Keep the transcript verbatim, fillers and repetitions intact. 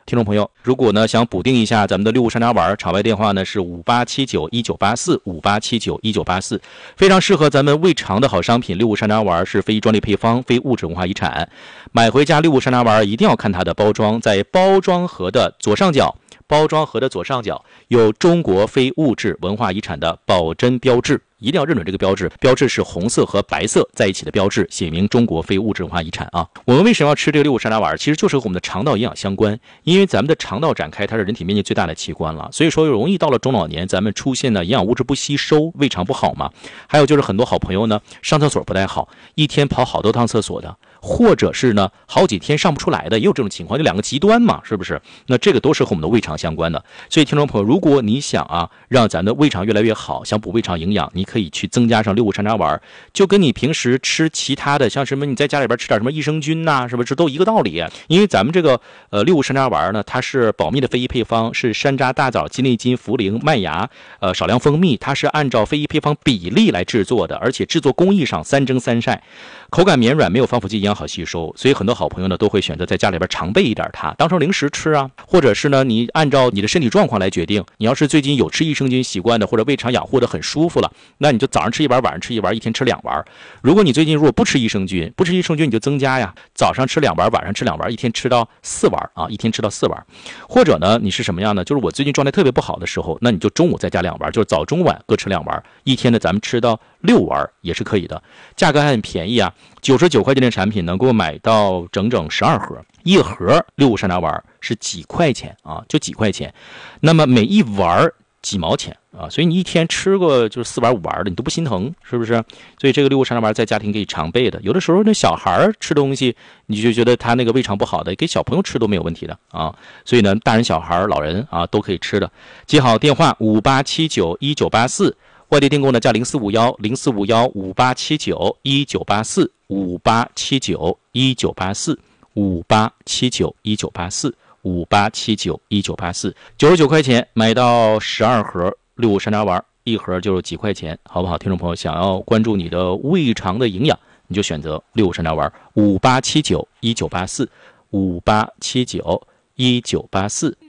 听众朋友，如果呢想补丁一下咱们的六物山楂丸，场外电话呢是五八七九一九八四五八七九一九八四，非常适合咱们胃肠的好商品。六物山楂丸是非专利配方，非物质文化遗产。买回家六物山楂丸一定要看它的包装，在包装盒的左上角。包装盒的左上角有中国非物质文化遗产的保真标志，一定要认准这个标志，标志是红色和白色在一起的标志，写明中国非物质文化遗产啊。我们为什么要吃这个六物山楂丸？其实就是和我们的肠道营养相关，因为咱们的肠道展开它是人体面积最大的器官了，所以说容易到了中老年咱们出现的营养物质不吸收，胃肠不好嘛。还有就是很多好朋友呢上厕所不太好，一天跑好多趟厕所的，或者是呢好几天上不出来的，也有这种情况，就两个极端嘛，是不是？那这个都是和我们的胃肠相关的。所以听众朋友，如果你想啊让咱的胃肠越来越好，想补胃肠营养，你可以去增加上六物山楂丸，就跟你平时吃其他的，像什么你在家里边吃点什么益生菌呐、啊，是不是都一个道理？因为咱们这个呃六物山楂丸呢，它是保密的非遗配方，是山楂、大枣、鸡内金、茯苓、麦芽，呃少量蜂蜜，它是按照非遗配方比例来制作的，而且制作工艺上三蒸三晒，口感绵软，没有防腐剂，营养好吸收。所以很多好朋友呢都会选择在家里边常备一点它，当成零食吃啊，或者是呢你按照你的身体状况来决定。你要是最近有吃益生菌习惯的，或者胃肠养护的很舒服了，那你就早上吃一丸，晚上吃一丸，一天吃两丸。如果你最近如果不吃益生菌，不吃益生菌你就增加呀，早上吃两丸，晚上吃两丸，一天吃到四丸啊，一天吃到四丸。或者呢你是什么样呢？就是我最近状态特别不好的时候，那你就中午再加两丸，就是早中晚各吃两丸，一天呢咱们吃到六丸也是可以的。价格还很便宜啊，九十九块钱的产品能够买到整整十二盒，一盒六物山楂丸是几块钱啊，就几块钱。那么每一丸几毛钱啊，所以你一天吃个就是四丸五丸的，你都不心疼，是不是？所以这个六物山楂丸在家庭可以常备的。有的时候那小孩吃东西，你就觉得他那个胃肠不好的，给小朋友吃都没有问题的啊。所以呢，大人、小孩、老人啊都可以吃的。记好电话五八七九一九八四，外地订购呢加零四五幺零四五幺五八七九一九八四五八七九一九八四五八七九一九八四。五八七九一九八四，九十九块钱买到十二盒六物山楂丸，一盒就是几块钱，好不好？听众朋友，想要关注你的胃肠的营养，你就选择六物山楂丸，五八七九一九八四，五八七九一九八四。